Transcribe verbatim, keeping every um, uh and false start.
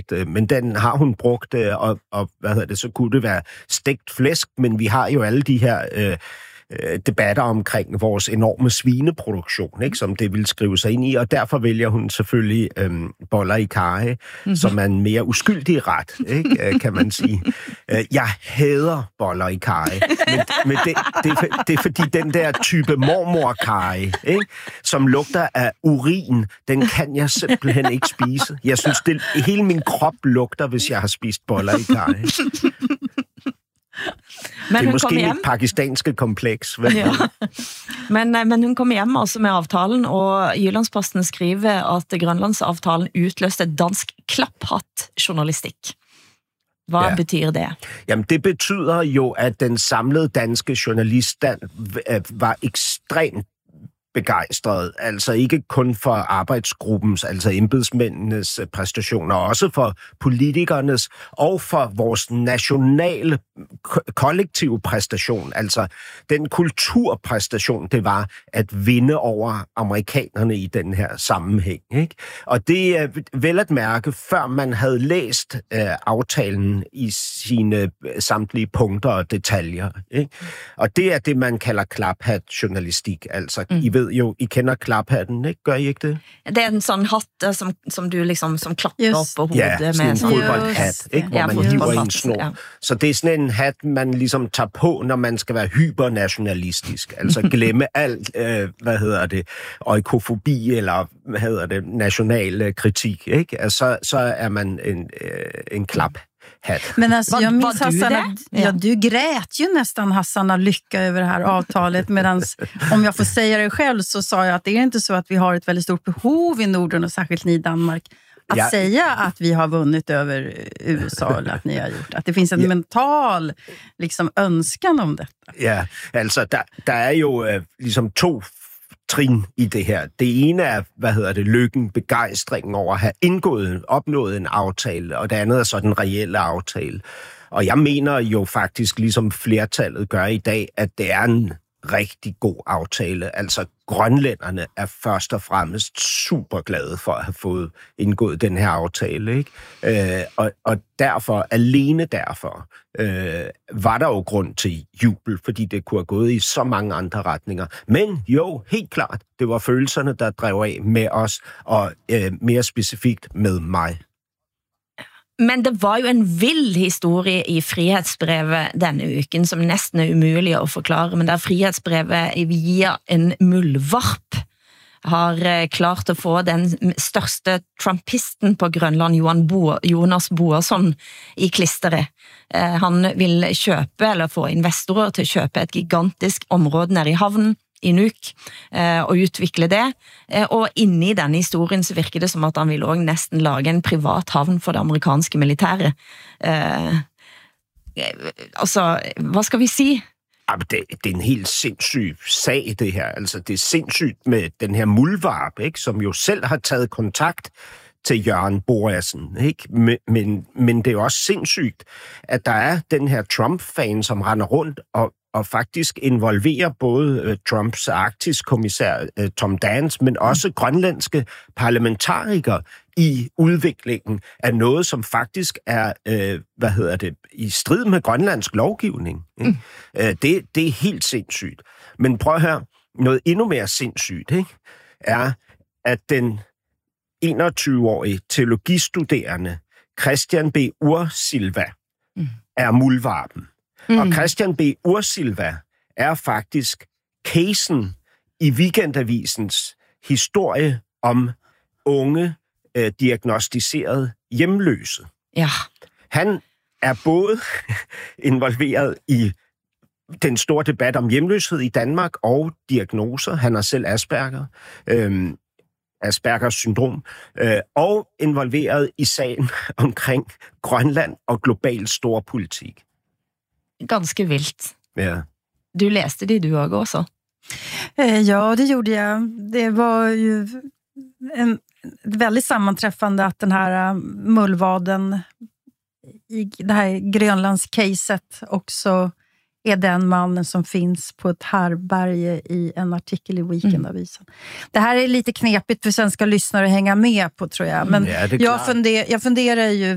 rigtigt. Men den har hun brugt, og, og hvad hedder det, så kunne det være stegt flæsk, men vi har jo alle de her øh, debatter omkring vores enorme svineproduktion, ikke, som det vil skrive sig ind i, og derfor vælger hun selvfølgelig øhm, boller i karry, mm-hmm. som er en mere uskyldig ret, ikke, kan man sige. Jeg hader boller i karry, men, men det, det, er, det er fordi den der type mormor-karry, ikke, som lugter af urin, den kan jeg simpelthen ikke spise. Jeg synes, det, hele min krop lugter, hvis jeg har spist boller i karry. Men det er måske mit pakistanske kompleks. Ja. men, men hun kom hjem altså med avtalen, og Jyllandsposten skriver at Grønlandsavtalen utløste dansk klapphatt-journalistik. Hvad ja. betyder det? Jamen, det betyder jo, at den samlede danske journaliststand var ekstremt begejstret, altså ikke kun for arbejdsgruppens, altså embedsmændenes præstationer, også for politikernes og for vores nationale kollektive præstation, altså den kulturpræstation, det var at vinde over amerikanerne i den her sammenhæng, ikke? Og det er vel at mærke, før man havde læst øh, aftalen i sine samtlige punkter og detaljer, ikke? Og det er det, man kalder klaphat-journalistik, altså mm. I ved jo, I kender klaphatten, ikke? Gør I ikke det? Det er en sådan hat, som, som du liksom, som klapper op på hovedet. Ja, sådan en fodboldhat, ikke? Hvor ja, man hiver en snor. Ja. Så det er sådan en hat, man ligesom tager på, når man skal være hypernationalistisk. Altså glemme alt, øh, hvad hedder det, oikofobi, eller hvad hedder det, national kritik, ikke? Altså, så er man en, øh, en klap. Hat. Men alltså, jag minns Hassan, att, ja, du grät ju nästan Hassan av lycka över det här avtalet, medan om jag får säga det själv så sa jag att det är inte så att vi har ett väldigt stort behov i Norden och särskilt ni i Danmark att ja. säga att vi har vunnit över U S A eller att ni har gjort. Att det finns en ja. mental liksom, önskan om detta. Ja, altså der, der er jo øh, ligesom to trin i det her. Det ene er, hvad hedder det, lykken, begejstringen over at have indgået, opnået en aftale, og det andet er så den reelle aftale. Og jeg mener jo faktisk, ligesom flertallet gør i dag, at det er en rigtig god aftale. Altså, grønlænderne er først og fremmest super glade for at have fået indgået den her aftale, ikke? Øh, og, og derfor, alene derfor, øh, var der jo grund til jubel, fordi det kunne have gået i så mange andre retninger. Men jo, helt klart, det var følelserne, der drev af med os, og øh, mere specifikt med mig. Men det var jo en vild historie i Frihetsbrevet denne uken, som næsten er umulig at forklare, men der Frihetsbrevet via en muldvarp har klart at få den største trumpisten på Grønland, Johan Bo, Jonas Boasson, i klisteret. Han vil købe, eller få investorer til at købe et gigantisk område nede i havnen, i Nuuk, eh, og utvikle det. Eh, og inni denne historien så virker det som at han vil også næsten lage en privat havn for det amerikanske militære. Eh, altså, hvad skal vi sige? Det, det er en helt sindssyg sag, det her. Altså, det er sindssygt med den her muldvarp, ikke, som jo selv har taget kontakt til Jørgen Boasen, ikke? Men, men, men det er jo også sindssygt, at der er den her Trump-fan, som render rundt og og faktisk involverer både uh, Trumps Arktis-kommissær uh, Tom Dance, men også grønlandske parlamentarikere i udviklingen af noget, som faktisk er, uh, hvad hedder det, i strid med grønlandsk lovgivning. Mm. Uh, det, det er helt sindssygt. Men prøv at høre, noget endnu mere sindssygt, ikke, er, at den enogtyve-årige teologistuderende Christian B. Ursilva mm. er muldvarpen. Mm. Og Christian B. Ursilva er faktisk casen i Weekendavisens historie om unge øh, diagnostiserede hjemløse. Ja. Han er både involveret i den store debat om hjemløshed i Danmark og diagnoser. Han har selv Asperger, øh, Aspergers syndrom, øh, og involveret i sagen omkring Grønland og global storpolitik. Ganske vildt. Ja. Du läste det du också? Ja, det gjorde jag. Det var ju en väldigt sammanträffande att den här mullvaden i det här Grönlands-caset också är den mannen som finns på ett härberge i en artikel i Weekendavisen. Mm. Det här är lite knepigt för svenska lyssnare att hänga med på, tror jag. Men ja, jag, funder, jag funderar ju